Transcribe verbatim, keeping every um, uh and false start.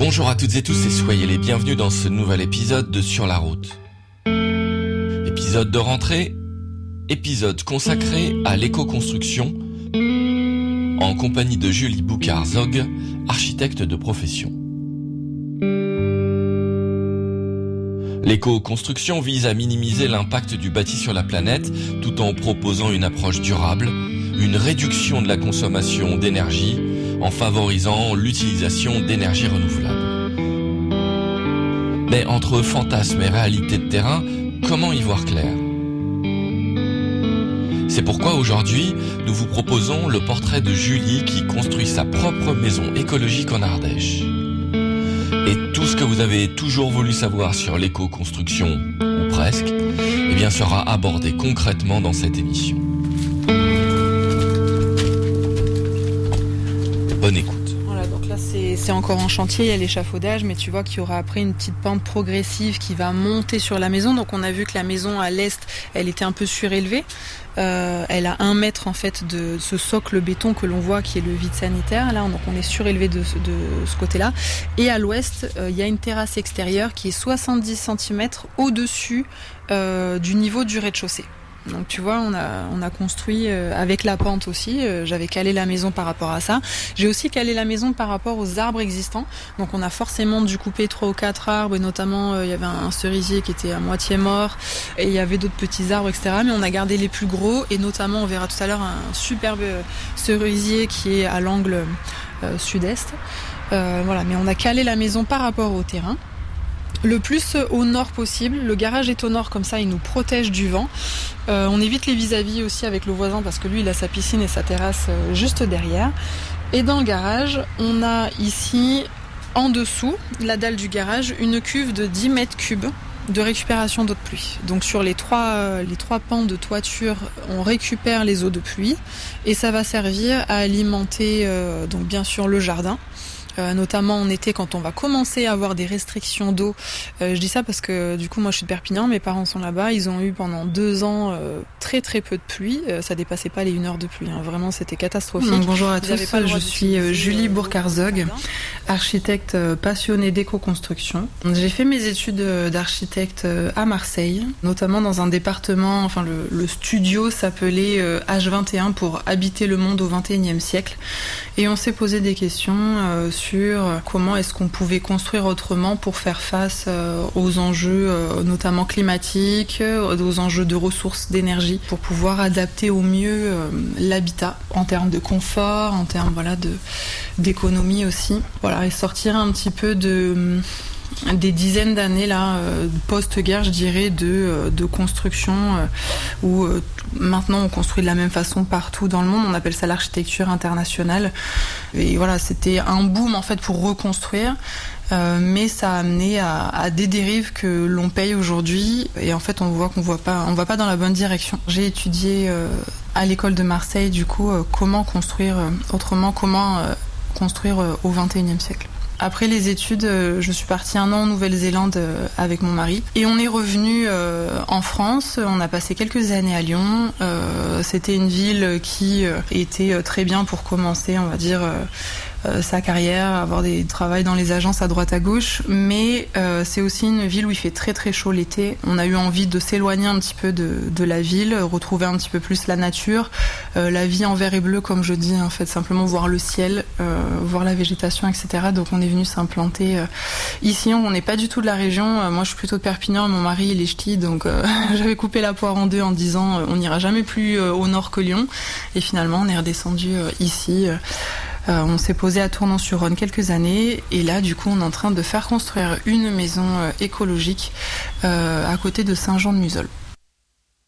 Bonjour à toutes et tous et soyez les bienvenus dans ce nouvel épisode de Sur la route. Épisode de rentrée, épisode consacré à l'éco-construction, en compagnie de Julie Boucard-Zog, architecte de profession. L'éco-construction vise à minimiser l'impact du bâti sur la planète tout en proposant une approche durable, une réduction de la consommation d'énergie en favorisant l'utilisation d'énergies renouvelables. Mais entre fantasmes et réalité de terrain, comment y voir clair ? C'est pourquoi aujourd'hui, nous vous proposons le portrait de Julie qui construit sa propre maison écologique en Ardèche. Et tout ce que vous avez toujours voulu savoir sur l'éco-construction, ou presque, eh bien sera abordé concrètement dans cette émission. Bonne écoute. Voilà, donc là c'est, c'est encore en chantier, il y a l'échafaudage, mais tu vois qu'il y aura après une petite pente progressive qui va monter sur la maison. Donc on a vu que la maison à l'est, elle était un peu surélevée. Euh, elle a un mètre en fait de ce socle béton que l'on voit qui est le vide sanitaire. Là, donc on est surélevé de, de ce côté-là. Et à l'ouest, euh, il y a une terrasse extérieure qui est soixante-dix centimètres au-dessus euh, du niveau du rez-de-chaussée. Donc tu vois, on a on a construit euh, avec la pente aussi. Euh, j'avais calé la maison par rapport à ça. J'ai aussi calé la maison par rapport aux arbres existants. Donc on a forcément dû couper trois ou quatre arbres, et notamment euh, il y avait un cerisier qui était à moitié mort, et il y avait d'autres petits arbres, et cetera. Mais on a gardé les plus gros, et notamment on verra tout à l'heure un superbe cerisier qui est à l'angle euh, sud-est. Euh, voilà, mais on a calé la maison par rapport au terrain. Le plus au nord possible. Le garage est au nord, comme ça il nous protège du vent. Euh, on évite les vis-à-vis aussi avec le voisin parce que lui il a sa piscine et sa terrasse euh, juste derrière. Et dans le garage, on a ici en dessous, la dalle du garage, une cuve de dix mètres cubes de récupération d'eau de pluie. Donc sur les trois, euh, les trois pans de toiture, on récupère les eaux de pluie et ça va servir à alimenter euh, donc bien sûr le jardin. Euh, notamment en été quand on va commencer à avoir des restrictions d'eau. Euh, je dis ça parce que du coup moi je suis de Perpignan, mes parents sont là-bas, ils ont eu pendant deux ans euh, très très peu de pluie, euh, ça dépassait pas les une heure de pluie, hein. Vraiment c'était catastrophique. Donc, bonjour à tous, je suis euh, Julie Boucard-Zog, architecte euh, passionnée d'éco-construction. J'ai fait mes études euh, d'architecte euh, à Marseille, notamment dans un département, enfin le, le studio s'appelait euh, H vingt et un pour habiter le monde au vingt et unième siècle, et on s'est posé des questions euh, sur sur comment est-ce qu'on pouvait construire autrement pour faire face aux enjeux notamment climatiques, aux enjeux de ressources d'énergie, pour pouvoir adapter au mieux l'habitat en termes de confort, en termes voilà, de, d'économie aussi. Voilà, et sortir un petit peu de... des dizaines d'années là, euh, post-guerre, je dirais, de, euh, de construction euh, où euh, maintenant on construit de la même façon partout dans le monde. On appelle ça l'architecture internationale. Et voilà, c'était un boom en fait pour reconstruire, euh, mais ça a amené à, à des dérives que l'on paye aujourd'hui. Et en fait, on voit qu'on voit pas, on va pas dans la bonne direction. J'ai étudié euh, à l'école de Marseille, du coup, euh, comment construire euh, autrement, comment euh, construire euh, au vingt et unième siècle. Après les études, je suis partie un an en Nouvelle-Zélande avec mon mari et on est revenu en France. On a passé quelques années à Lyon. C'était une ville qui était très bien pour commencer, on va dire, sa carrière, avoir des travails dans les agences à droite à gauche, mais euh, c'est aussi une ville où il fait très très chaud l'été. On a eu envie de s'éloigner un petit peu de, de la ville, retrouver un petit peu plus la nature, euh, la vie en vert et bleu comme je dis, en fait, simplement voir le ciel, euh, voir la végétation, et cetera. Donc on est venu s'implanter euh, ici. On n'est pas du tout de la région. Euh, moi je suis plutôt de Perpignan, mon mari il est ch'ti, donc euh, j'avais coupé la poire en deux en disant euh, on n'ira jamais plus euh, au nord que Lyon. Et finalement on est redescendu euh, ici. Euh, Euh, on s'est posé à Tournon-sur-Rhône quelques années et là du coup on est en train de faire construire une maison euh, écologique euh, à côté de Saint-Jean-de-Museul.